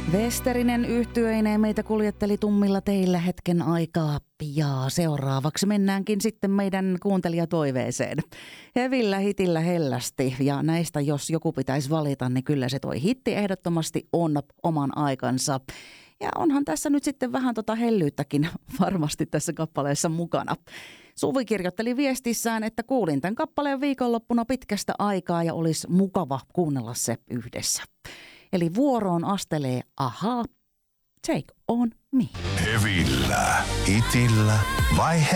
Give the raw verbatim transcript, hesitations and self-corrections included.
Westerinen yhtyeineen meitä kuljetteli tummilla teillä hetken aikaa ja seuraavaksi mennäänkin sitten meidän kuuntelijatoiveeseen. Hevillä hitillä hellästi ja näistä jos joku pitäisi valita, niin kyllä se toi hitti ehdottomasti on oman aikansa. Ja onhan tässä nyt sitten vähän tota hellyyttäkin varmasti tässä kappaleessa mukana. Suvi kirjoitteli viestissään, että kuulin tämän kappaleen viikonloppuna pitkästä aikaa ja olisi mukava kuunnella se yhdessä. Eli vuoroon astelee Aha, Take On Me. Hevillä, hitillä vai